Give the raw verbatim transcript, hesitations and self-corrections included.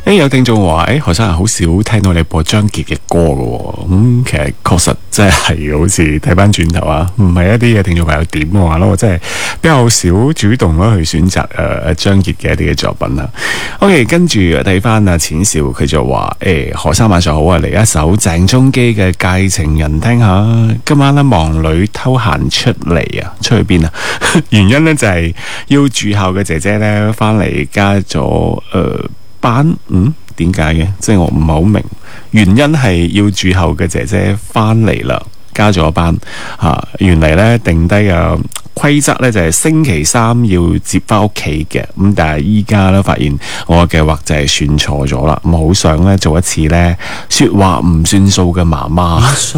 誒，有聽眾話，誒，何生好少聽到你播張傑嘅歌㗎，咁、嗯、其實確實真係好似睇翻轉頭啊，唔係一啲嘅聽眾朋友點嘅話咯，我真係比較少主動咁去選擇誒張傑嘅一啲嘅作品啦。OK， 跟住睇翻阿淺笑，佢就話，誒，何生晚上好啊，嚟一首鄭中基嘅《計情人》聽下。今晚咧忙裏偷閒出嚟啊，出去邊啊？原因咧就係要住校嘅姐姐咧翻嚟加咗誒。呃班嗯點解嘅？即係我唔係好明，原因係要住後嘅姐姐翻嚟啦，加咗班吓、啊。原嚟咧定低嘅規則咧就係、是、星期三要接翻屋企嘅，咁但係依家咧發現我嘅計劃就係算錯咗啦，咁好想咧做一次咧說話唔算數嘅媽媽。